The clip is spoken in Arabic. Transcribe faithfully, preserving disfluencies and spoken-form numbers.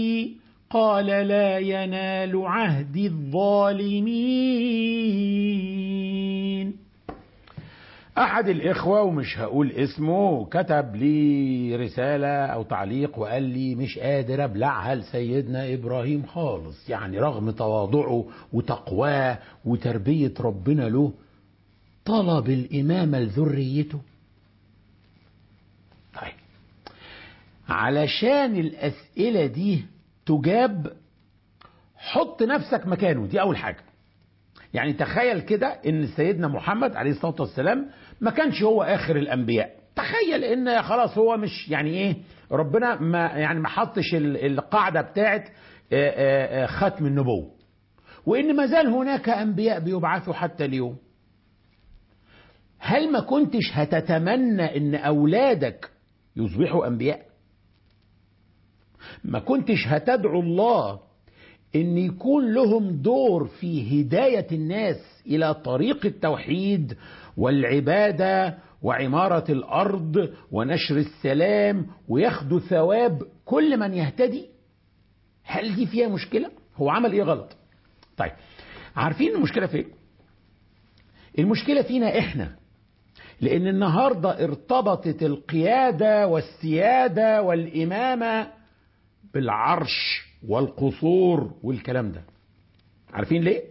قال لا ينال عهد الظالمين. أحد الإخوة ومش هقول اسمه كتب لي رسالة أو تعليق وقال لي مش قادر أبلعها لسيدنا إبراهيم خالص، يعني رغم تواضعه وتقواه وتربية ربنا له طلب الإمامة لذريته. طيب علشان الأسئلة دي تجاب حط نفسك مكانه، دي أول حاجة. يعني تخيل كده ان سيدنا محمد عليه الصلاة والسلام ما كانش هو اخر الانبياء، تخيل ان خلاص هو مش يعني ايه ربنا ما يعني ما حطش القاعدة بتاعت ختم النبوة، وان ما زال هناك انبياء بيبعثوا حتى اليوم. هل ما كنتش هتتمنى ان اولادك يصبحوا انبياء؟ ما كنتش هتدعو الله ان يكون لهم دور في هداية الناس الى طريق التوحيد والعبادة وعمارة الارض ونشر السلام وياخدوا ثواب كل من يهتدي؟ هل دي فيها مشكلة؟ هو عمل ايه غلط؟ طيب عارفين المشكلة فين؟ المشكلة فينا احنا، لان النهاردة ارتبطت القيادة والسيادة والامامة بالعرش والقصور والكلام ده. عارفين ليه؟